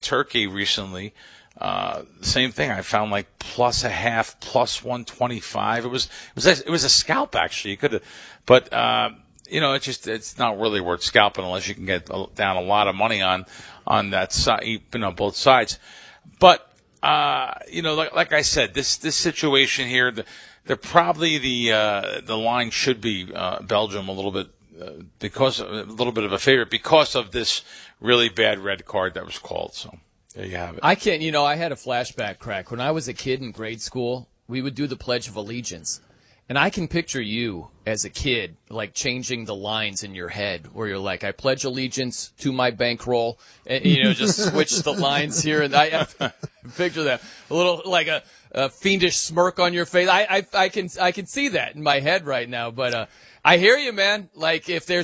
Turkey recently. Same thing. I found like plus a half, plus 125. It was a scalp actually. You could have, but it's not really worth scalping unless you can get down a lot of money on that side, both sides. But like I said, this situation here, they're probably the line should be Belgium a little bit because a little bit of a favorite because of this really bad red card that was called. So. There you have it. I had a flashback, Crack. When I was a kid in grade school, we would do the Pledge of Allegiance. And I can picture you as a kid, like changing the lines in your head where you're like, I pledge allegiance to my bankroll. And, just switch the lines here. And I picture that. A little like a fiendish smirk on your face. I can see that in my head right now. But I hear you, man. Like,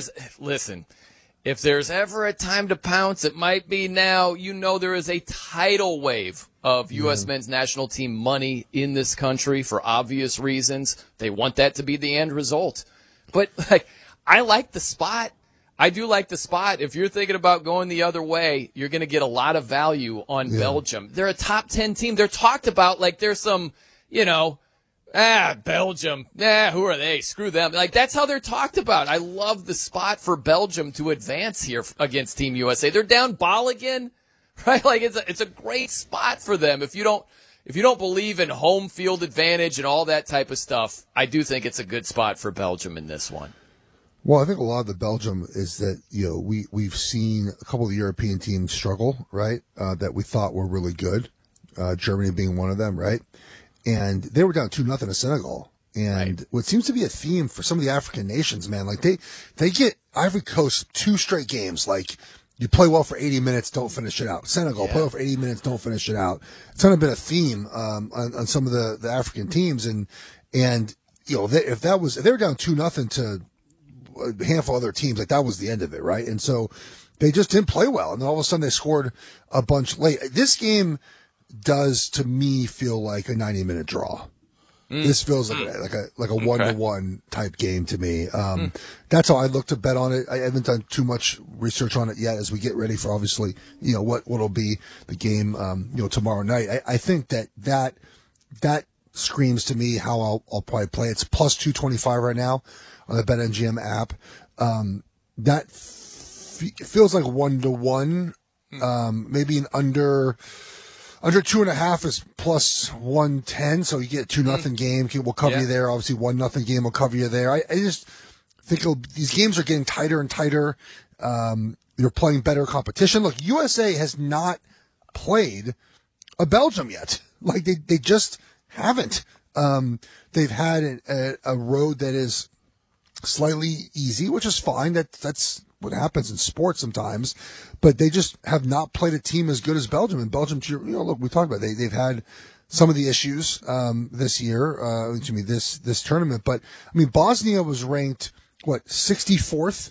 if there's ever a time to pounce, it might be now. There is a tidal wave of U.S. men's national team money in this country for obvious reasons. They want that to be the end result. But, I like the spot. I do like the spot. If you're thinking about going the other way, you're going to get a lot of value on Belgium. They're a top 10 team. They're talked about like there's some, Belgium. Who are they? Screw them. Like, that's how they're talked about. I love the spot for Belgium to advance here against Team USA. They're down ball again, right? Like, it's a great spot for them. If you don't believe in home field advantage and all that type of stuff, I do think it's a good spot for Belgium in this one. Well, I think a lot of the Belgium is that, we've seen a couple of the European teams struggle, right? That we thought were really good. Germany being one of them, right? And they were down 2-0 to Senegal. And what seems to be a theme for some of the African nations, man, like they get Ivory Coast 2 straight games. Like, you play well for 80 minutes, don't finish it out. Senegal, play well for 80 minutes, don't finish it out. It's kind of been a theme, on some of the African teams. And, if they were down 2-0 to a handful of other teams, like that was the end of it, right? And so they just didn't play well. And then all of a sudden they scored a bunch late. This game does to me feel like a 90-minute draw. This feels like a 1-1 type game to me. That's how I look to bet on it. I haven't done too much research on it yet as we get ready for obviously, what'll be the game, tomorrow night. I think that screams to me how I'll probably play. It's plus 225 right now on the BetMGM app. That feels like 1-1, maybe an under 2.5 is plus 110, so you get a 2-0 game. Will cover you there. Obviously, 1-0 game will cover you there. I just think these games are getting tighter and tighter. You're playing better competition. Look, USA has not played a Belgium yet. Like, they just haven't. They've had a road that is slightly easy, which is fine. That's what happens in sports sometimes, but they just have not played a team as good as Belgium. And Belgium, look, we talked about they've had some of the issues this year, this tournament. But I mean, Bosnia was ranked 64th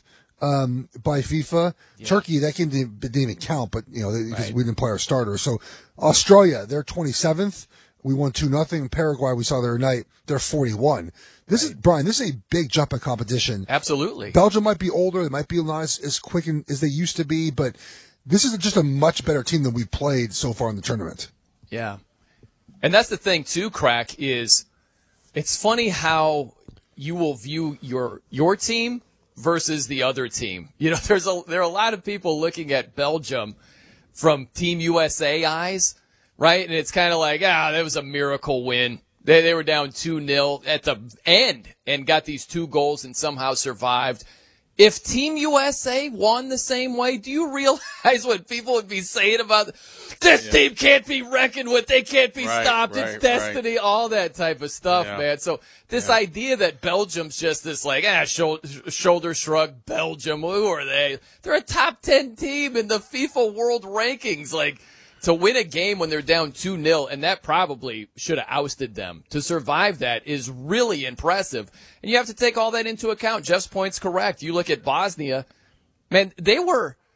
by FIFA. Yeah. Turkey, that game didn't even count, but because we didn't play our starter. So Australia, they're 27th. We won 2-0. Paraguay, we saw the other night, they're 41. This is a big jump in competition. Absolutely. Belgium might be older. They might be not as quick as they used to be, but this is just a much better team than we've played so far in the tournament. Yeah. And that's the thing, too, Crack, is it's funny how you will view your team versus the other team. There are a lot of people looking at Belgium from Team USA eyes, right? And it's kind of like, that was a miracle win. They were down 2-0 at the end and got these 2 goals and somehow survived. If Team USA won the same way, do you realize what people would be saying about this team can't be reckoned with, they can't be stopped, it's destiny, all that type of stuff, man. So this idea that Belgium's just this shoulder shrug, Belgium, who are they? They're a top 10 team in the FIFA World Rankings, to win a game when they're down 2-0, and that probably should have ousted them. To survive that is really impressive. And you have to take all that into account. Jeff's point's correct. You look at Bosnia, man, that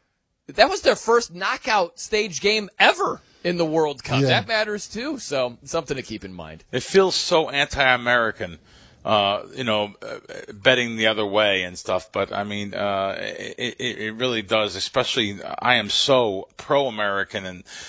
was their first knockout stage game ever in the World Cup. That matters too, so something to keep in mind. It feels so anti-American, betting the other way and stuff. But I mean, it really does. Especially, I am so pro-American, and